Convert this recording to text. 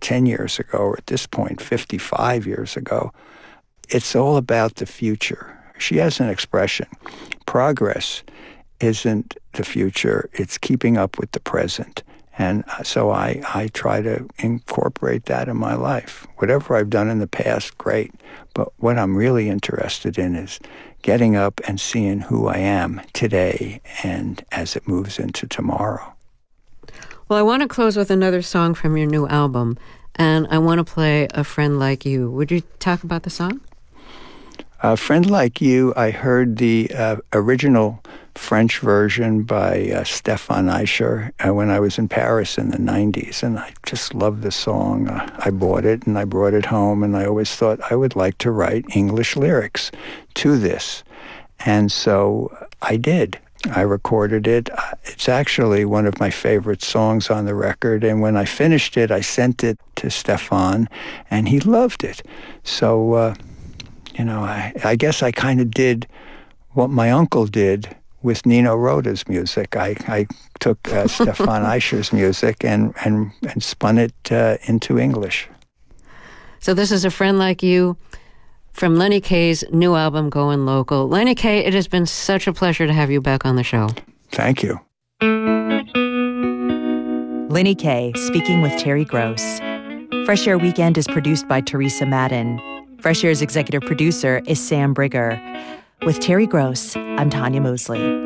10 years ago, or at this point, 55 years ago. It's all about the future. She has an expression, progress isn't the future, it's keeping up with the present. And so I try to incorporate that in my life. Whatever I've done in the past, great. But what I'm really interested in is getting up and seeing who I am today and as it moves into tomorrow. Well, I want to close with another song from your new album, and I want to play A Friend Like You. Would you talk about the song? A Friend Like You, I heard the original French version by Stéphane Eicher when I was in Paris in the 90s, and I just loved the song. I bought it, and I brought it home, and I always thought I would like to write English lyrics to this. And so I did. I recorded it. It's actually one of my favorite songs on the record, and when I finished it, I sent it to Stéphane, and he loved it. So, I guess I kind of did what my uncle did with Nino Rota's music. I took Stéphane Eicher's music and spun it into English. So this is A Friend Like You from Lenny Kaye's new album, Going Local. Lenny Kaye, it has been such a pleasure to have you back on the show. Thank you. Lenny Kaye speaking with Terry Gross. Fresh Air Weekend is produced by Teresa Madden. Fresh Air's executive producer is Sam Brigger. With Terry Gross, I'm Tanya Mosley.